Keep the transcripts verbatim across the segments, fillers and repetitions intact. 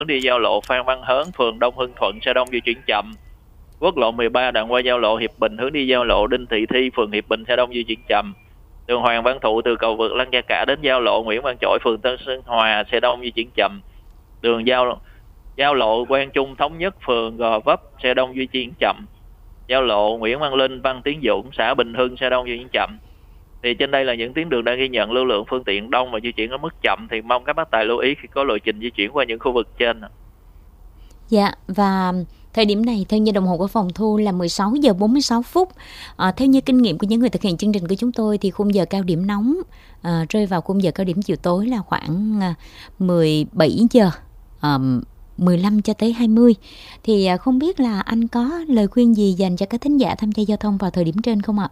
hướng đi giao lộ Phan Văn Hớn, phường Đông Hưng Thuận xe đông di chuyển chậm. Quốc lộ mười ba đoạn qua giao lộ Hiệp Bình hướng đi giao lộ Đinh Thị Thi, phường Hiệp Bình xe đông di chuyển chậm. Đường Hoàng Văn Thụ từ cầu vượt Lăng Gia Cả đến giao lộ Nguyễn Văn Chỗi, phường Tân Sơn Hòa xe đông di chuyển chậm. Đường giao giao lộ Quang Trung Thống Nhất, phường Gò Vấp xe đông di chuyển chậm. Giao lộ Nguyễn Văn Linh, Văn Tiến Dũng, xã Bình Hưng xe đông di chuyển chậm. Thì trên đây là những tuyến đường đang ghi nhận lưu lượng phương tiện đông và di chuyển ở mức chậm, thì mong các bác tài lưu ý khi có lộ trình di chuyển qua những khu vực trên. Dạ, và thời điểm này theo như đồng hồ của phòng thu là mười sáu giờ bốn mươi sáu phút. À, theo như kinh nghiệm của những người thực hiện chương trình của chúng tôi thì khung giờ cao điểm nóng à, rơi vào khung giờ cao điểm chiều tối là khoảng à, mười bảy giờ à, mười lăm cho tới hai mươi. Thì à, không biết là anh có lời khuyên gì dành cho các thính giả tham gia giao thông vào thời điểm trên không ạ?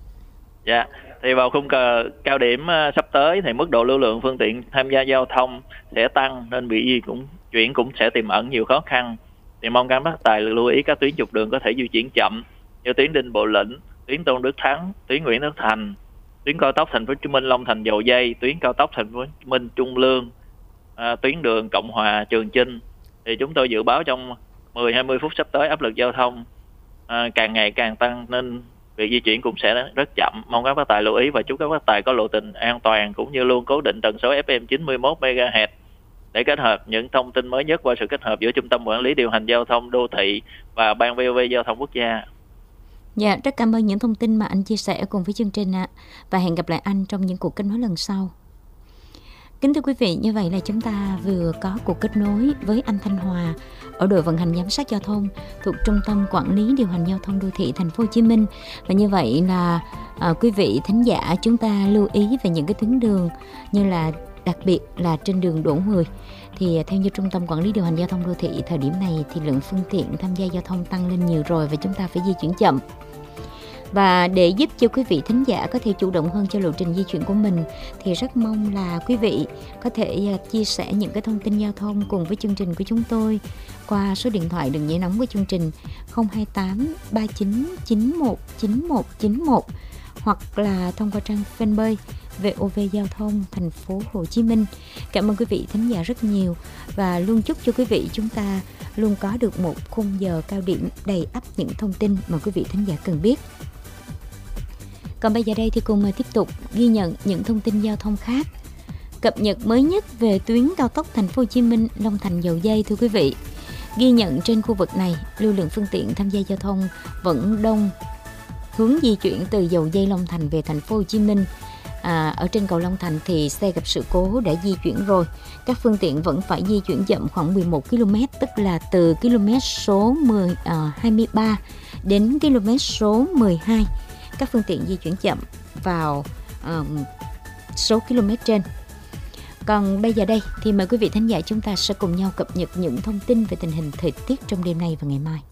Dạ, thì vào khung cờ cao điểm uh, sắp tới thì mức độ lưu lượng phương tiện tham gia giao thông sẽ tăng, nên bị gì cũng chuyển cũng sẽ tiềm ẩn nhiều khó khăn. Thì mong các bác tài lưu ý các tuyến trục đường có thể di chuyển chậm như tuyến Đinh Bộ Lĩnh, tuyến Tôn Đức Thắng, tuyến Nguyễn Tất Thành, tuyến cao tốc Thành phố Hồ Chí Minh Long Thành Dầu Dây, tuyến cao tốc Thành phố Hồ Chí Minh Trung Lương, à, tuyến đường Cộng Hòa Trường Chinh. Thì chúng tôi dự báo trong mười hai mươi phút sắp tới áp lực giao thông à, càng ngày càng tăng, nên việc di chuyển cũng sẽ rất chậm. Mong các bác tài lưu ý và chúc các bác tài có lộ trình an toàn cũng như luôn cố định tần số ép em chín mươi mốt mê ga héc để kết hợp những thông tin mới nhất qua sự kết hợp giữa Trung tâm Quản lý Điều hành Giao thông Đô thị và Ban vê o vê Giao thông Quốc gia. Dạ, rất cảm ơn những thông tin mà anh chia sẻ cùng với chương trình ạ. Và hẹn gặp lại anh trong những cuộc kết nối lần sau. Kính thưa quý vị, như vậy là chúng ta vừa có cuộc kết nối với anh Thanh Hòa ở đội vận hành giám sát giao thông thuộc Trung tâm Quản lý Điều hành Giao thông Đô thị Thành phố Hồ Chí Minh. Và như vậy là à, quý vị thính giả chúng ta lưu ý về những cái tuyến đường như là đặc biệt là trên đường Đỗ Mười. Thì theo như Trung tâm Quản lý Điều hành Giao thông Đô thị, thời điểm này thì lượng phương tiện tham gia giao thông tăng lên nhiều rồi và chúng ta phải di chuyển chậm. Và để giúp cho quý vị thính giả có thể chủ động hơn cho lộ trình di chuyển của mình thì rất mong là quý vị có thể chia sẻ những cái thông tin giao thông cùng với chương trình của chúng tôi qua số điện thoại đường dây nóng của chương trình không hai tám ba chín chín một chín một chín một hoặc là thông qua trang fanpage vê o vê Giao thông Thành phố Hồ Chí Minh. Cảm ơn quý vị thính giả rất nhiều và luôn chúc cho quý vị chúng ta luôn có được một khung giờ cao điểm đầy ắp những thông tin mà quý vị thính giả cần biết. Còn bây giờ đây thì cùng tiếp tục ghi nhận những thông tin giao thông khác cập nhật mới nhất về tuyến cao tốc Thành phố Hồ Chí Minh Long Thành Dầu Dây. Thưa quý vị, ghi nhận trên khu vực này lưu lượng phương tiện tham gia giao thông vẫn đông, hướng di chuyển từ Dầu Dây Long Thành về Thành phố Hồ Chí Minh. À, ở trên cầu Long Thành thì xe gặp sự cố đã di chuyển rồi, các phương tiện vẫn phải di chuyển chậm khoảng mười một ki lô mét, tức là từ km số mười, à, hai mươi ba đến km số mười hai. Các phương tiện di chuyển chậm vào uh, số km trên. Còn bây giờ đây thì mời quý vị thính giả chúng ta sẽ cùng nhau cập nhật những thông tin về tình hình thời tiết trong đêm nay và ngày mai.